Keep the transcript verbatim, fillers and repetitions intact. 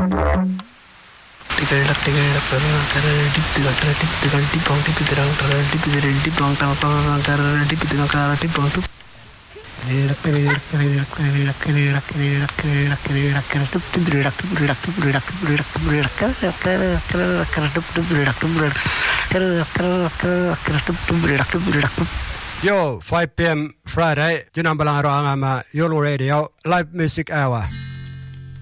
Yo, five p.m. Friday, Junambalan Roangama, Yolo Radio, live music hour.